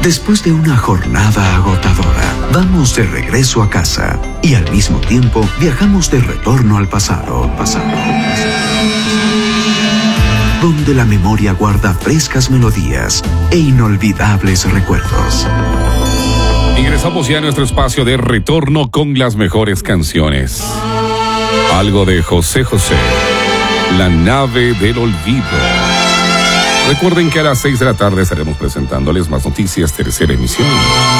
Después de una jornada agotadora, vamos de regreso a casa y al mismo tiempo viajamos de retorno al pasado. Donde la memoria guarda frescas melodías e inolvidables recuerdos. Ingresamos ya a nuestro espacio de retorno con las mejores canciones. Algo de José José, La nave del olvido. Recuerden que a las 6 de la tarde estaremos presentándoles más noticias, tercera emisión.